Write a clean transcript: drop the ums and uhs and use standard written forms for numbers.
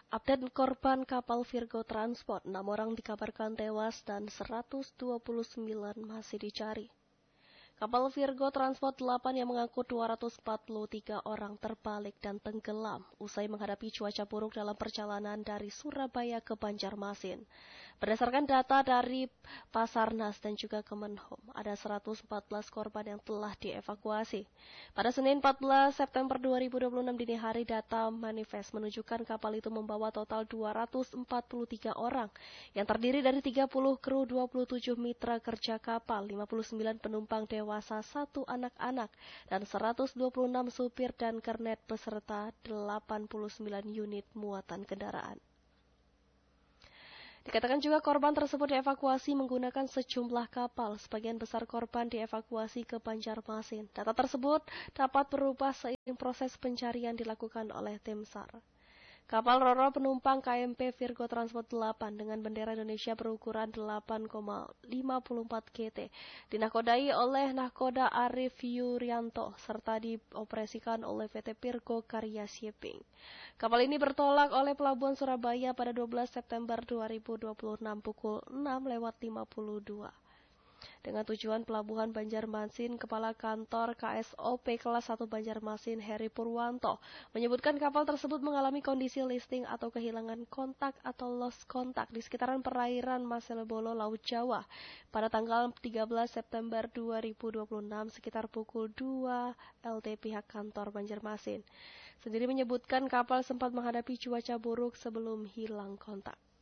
Update korban kapal Virgo Transport, 6 orang dikabarkan tewas dan 129 masih dicari. Kapal Virgo Transport 8 yang mengangkut 243 orang terbalik dan tenggelam usai menghadapi cuaca buruk dalam perjalanan dari Surabaya ke Banjarmasin. Berdasarkan data dari Basarnas dan juga Kemenhub, ada 114 korban yang telah dievakuasi. Pada Senin 14 September 2026 dini hari, data manifest menunjukkan kapal itu membawa total 243 orang yang terdiri dari 30 kru, 27 mitra kerja kapal, 59 penumpang dewasa, 1 anak-anak, dan 126 supir dan kernet beserta 89 unit muatan kendaraan. Dikatakan juga korban tersebut dievakuasi menggunakan sejumlah kapal. Sebagian besar korban dievakuasi ke Banjarmasin. Data tersebut dapat berubah seiring proses pencarian dilakukan oleh tim SAR. Kapal ro-ro penumpang KMP Virgo Transport 8 dengan bendera Indonesia berukuran 8,54 GT dinakodai oleh Nahkoda Arif Yuryanto serta dioperasikan oleh PT Virgo Karya Shipping. Kapal ini bertolak oleh Pelabuhan Surabaya pada 12 September 2026 pukul 6:52. Dengan tujuan Pelabuhan Banjarmasin, Kepala Kantor KSOP Kelas 1 Banjarmasin Heri Purwanto menyebutkan kapal tersebut mengalami kondisi listing atau kehilangan kontak atau lost kontak di sekitaran perairan Maselebolo, Laut Jawa pada tanggal 13 September 2026 sekitar pukul 2 LT pihak kantor Banjarmasin. Sendiri menyebutkan kapal sempat menghadapi cuaca buruk sebelum hilang kontak.